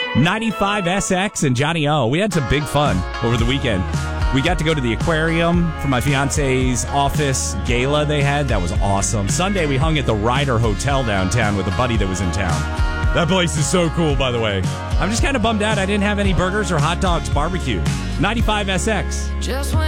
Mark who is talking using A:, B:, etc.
A: 95SX and Johnny O. We had some big fun over the weekend. We got to go to the aquarium for my fiance's office gala they had. That was awesome. Sunday, we hung at the Ryder Hotel downtown with a buddy that was in town. That place is so cool, by the way. I'm just kind of bummed out I didn't have any burgers or hot dogs barbecue. 95SX.
B: Just when